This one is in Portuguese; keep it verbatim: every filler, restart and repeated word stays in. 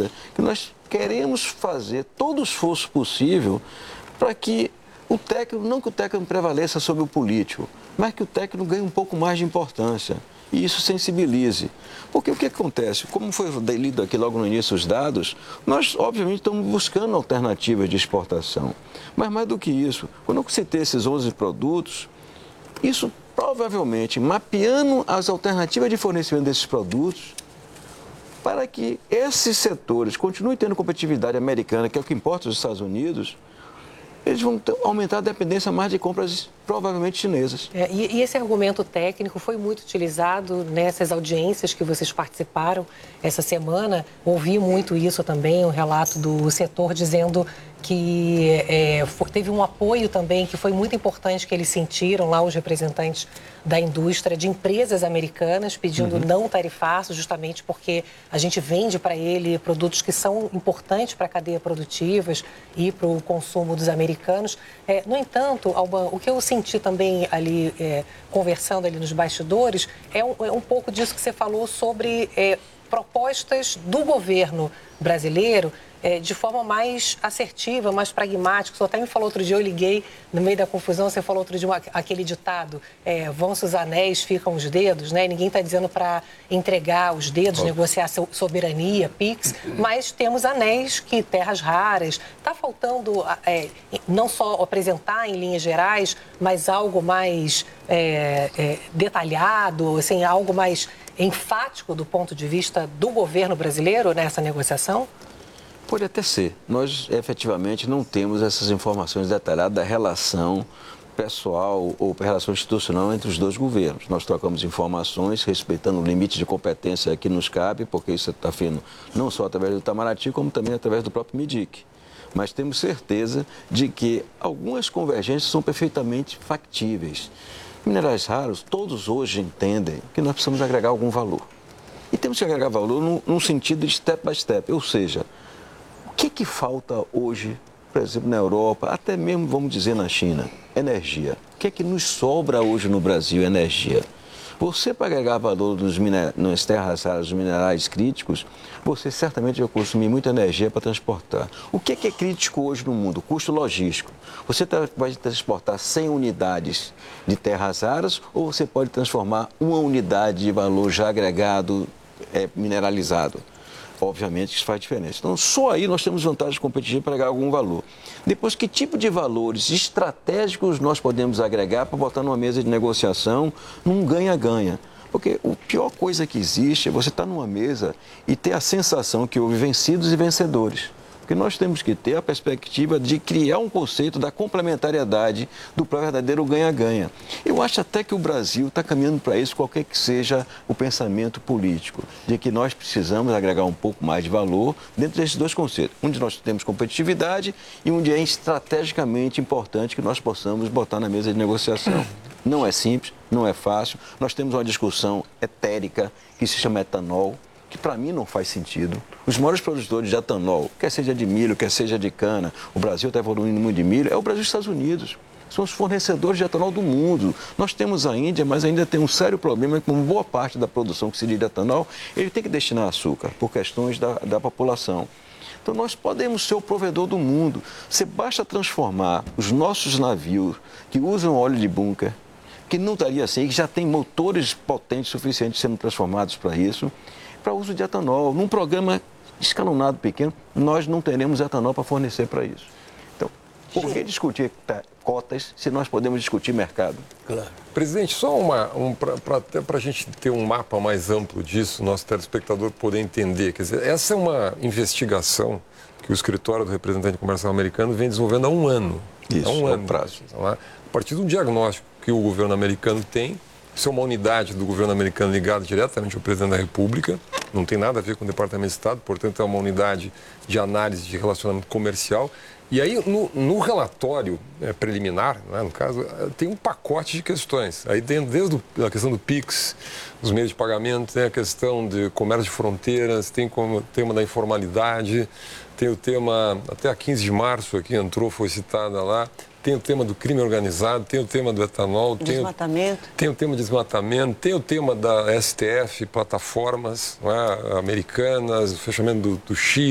medida que nós queremos fazer todo o esforço possível para que o técnico, não que o técnico prevaleça sobre o político, mas que o técnico ganhe um pouco mais de importância e isso sensibilize. Porque o que acontece? Como foi lido aqui logo no início os dados, nós obviamente estamos buscando alternativas de exportação. Mas mais do que isso, quando eu citei esses onze produtos, isso provavelmente mapeando as alternativas de fornecimento desses produtos para que esses setores continuem tendo competitividade americana, que é o que importa os Estados Unidos, eles vão ter, aumentar a dependência mais de compras provavelmente chinesas. É, e, e esse argumento técnico foi muito utilizado nessas audiências que vocês participaram essa semana. Ouvi muito isso também, um relato do setor dizendo que é, teve um apoio também que foi muito importante que eles sentiram lá, os representantes da indústria, de empresas americanas pedindo uhum. não tarifaço, justamente porque a gente vende para ele produtos que são importantes para a cadeia produtivas e para o consumo dos americanos. É, no entanto, Alban, o que eu senti também ali, é, conversando ali nos bastidores, é um, é um pouco disso que você falou sobre é, propostas do governo brasileiro é, de forma mais assertiva, mais pragmática. Você até me falou outro dia, eu liguei no meio da confusão, você falou outro dia uma, aquele ditado, é, vão-se os anéis, ficam os dedos, né? Ninguém está dizendo para entregar os dedos, oh. negociar soberania, PIX, mas temos anéis, que terras raras. Está faltando é, não só apresentar em linhas gerais, mas algo mais é, é, detalhado, assim, algo mais enfático do ponto de vista do governo brasileiro nessa negociação? Pode até ser. Nós, efetivamente, não temos essas informações detalhadas da relação pessoal ou relação institucional entre os dois governos. Nós trocamos informações respeitando o limite de competência que nos cabe, porque isso está feito não só através do Itamaraty, como também através do próprio MIDIC. Mas temos certeza de que algumas convergências são perfeitamente factíveis. Minerais raros, todos hoje entendem que nós precisamos agregar algum valor. E temos que agregar valor num, num sentido de step by step, ou seja, o que, que falta hoje, por exemplo, na Europa, até mesmo, vamos dizer, na China? Energia. O que é que nos sobra hoje no Brasil? Energia. Você, para agregar valor nos miner... nas terras raras, nos minerais críticos, você certamente vai consumir muita energia para transportar. O que é que é crítico hoje no mundo? O custo logístico. Você vai transportar cem unidades de terras raras ou você pode transformar uma unidade de valor já agregado, é, mineralizado? Obviamente isso faz diferença. Então, só aí nós temos vantagem competitiva para agregar algum valor. Depois, que tipo de valores estratégicos nós podemos agregar para botar numa mesa de negociação num ganha-ganha? Porque a pior coisa que existe é você estar numa mesa e ter a sensação que houve vencidos e vencedores. Porque nós temos que ter a perspectiva de criar um conceito da complementariedade do verdadeiro ganha-ganha. Eu acho até que o Brasil está caminhando para isso, qualquer que seja o pensamento político, de que nós precisamos agregar um pouco mais de valor dentro desses dois conceitos. Onde nós temos competitividade e onde é estrategicamente importante que nós possamos botar na mesa de negociação. Não é simples, não é fácil. Nós temos uma discussão etérica que se chama etanol, que para mim não faz sentido. Os maiores produtores de etanol, quer seja de milho, quer seja de cana, o Brasil está evoluindo muito de milho, é o Brasil e os Estados Unidos. São os fornecedores de etanol do mundo. Nós temos a Índia, mas ainda tem um sério problema que uma boa parte da produção que se diz de etanol, ele tem que destinar açúcar, por questões da, da população. Então, nós podemos ser o provedor do mundo. Você basta transformar os nossos navios que usam óleo de bunker, que não estaria assim, que já tem motores potentes suficientes sendo transformados para isso, para uso de etanol. Num programa escalonado pequeno, nós não teremos etanol para fornecer para isso. Então, por que discutir cotas se nós podemos discutir mercado? Claro. Presidente, só uma, um, para a gente ter um mapa mais amplo disso, nosso telespectador poder entender. Quer dizer, essa é uma investigação que o escritório do representante comercial americano vem desenvolvendo há um ano. Isso, há um é ano. o prazo. A partir de um diagnóstico que o governo americano tem, isso é uma unidade do governo americano ligada diretamente ao presidente da República, não tem nada a ver com o Departamento de Estado, portanto é uma unidade de análise de relacionamento comercial. E aí, no, no relatório é, preliminar, né, no caso, tem um pacote de questões. Aí tem desde a questão do PIX, os meios de pagamento, tem a questão de comércio de fronteiras, tem o tema da informalidade, tem o tema, até a quinze de março aqui entrou, foi citada lá, tem o tema do crime organizado, tem o tema do etanol, desmatamento. Tem, o, tem o tema de desmatamento, tem o tema da S T F, plataformas, não é, americanas, o fechamento do, do Chile.